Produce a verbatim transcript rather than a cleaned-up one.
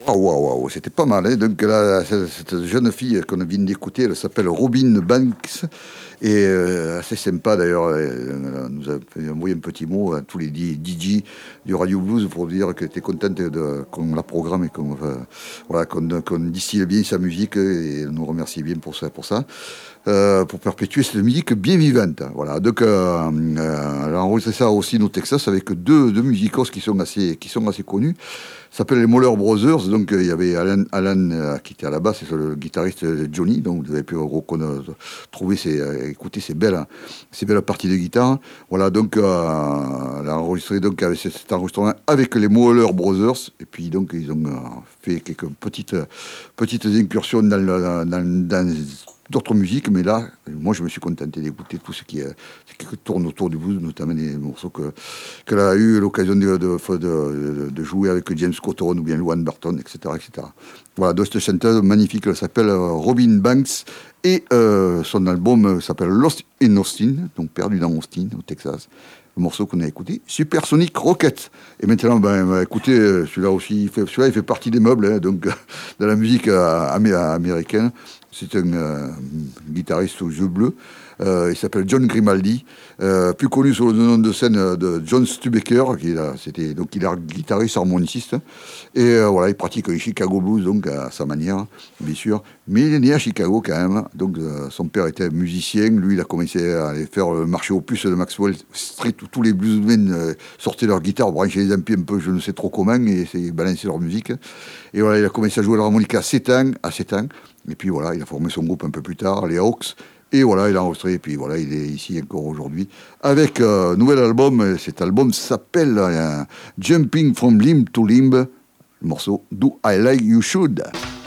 Ah waouh, waouh, c'était pas mal. Hein. Donc là, cette jeune fille qu'on vient d'écouter, elle s'appelle Robin Banks. Et euh, assez sympa d'ailleurs, elle nous a envoyé un petit mot à tous les D J du Radio Blues pour dire qu'elle était contente de, qu'on la programme et qu'on, euh, voilà, qu'on, qu'on distille bien sa musique et elle nous remercie bien pour ça. Pour, ça. Euh, pour perpétuer cette musique bien vivante. Voilà. Donc, euh, euh, elle a enregistré ça aussi au Texas avec deux, deux musicos qui sont assez, qui sont assez connus. Ça s'appelle les Moller Brothers. Donc, il y avait Alan, Alan euh, qui était à la basse, c'est le guitariste Johnny. Donc, vous avez pu reconnaître, trouver ses, euh, écouter ces belles, ces belles parties de guitare. Voilà. Donc, euh, elle a enregistré donc avec cet enregistrement avec les Moller Brothers. Et puis, donc, ils ont euh, fait quelques petites, petites incursions dans, le, dans, dans d'autres musiques, mais là, moi, je me suis contenté d'écouter tout ce qui, euh, ce qui tourne autour du blues, notamment les morceaux que, qu'elle a eu l'occasion de, de, de, de jouer avec James Cotton ou bien Luan Burton, et cetera, et cetera. Voilà, donc cette chanteuse magnifique, elle s'appelle Robin Banks, et euh, son album s'appelle Lost in Austin, donc perdu dans Austin, au Texas. Le morceau qu'on a écouté, Supersonic Rocket. Et maintenant, ben, ben écoutez, celui-là aussi, il fait, celui-là, il fait partie des meubles, hein, donc de la musique euh, amé- américaine. C'est un euh, guitariste aux yeux bleus. Euh, il s'appelle John Grimaldi, euh, plus connu sous le nom de scène de John Stubaker, qui a, c'était, donc il est guitariste harmoniciste. Et euh, voilà, il pratique le Chicago Blues, donc à sa manière, bien sûr. Mais il est né à Chicago quand même. Donc euh, son père était musicien. Lui, il a commencé à aller faire le marché aux puces de Maxwell Street, où tous les bluesmen euh, sortaient leur guitare, branchaient les amplis un peu, je ne sais trop comment, et essayaient de balancer leur musique. Et voilà, il a commencé à jouer l'harmonica à sept ans, à sept ans. Et puis voilà, il a formé son groupe un peu plus tard, les Hawks. Et voilà, il a enregistré, et puis voilà, il est ici encore aujourd'hui avec un euh, nouvel album. Cet album s'appelle euh, Jumping from Limb to Limb. Le morceau Do I Like You Should.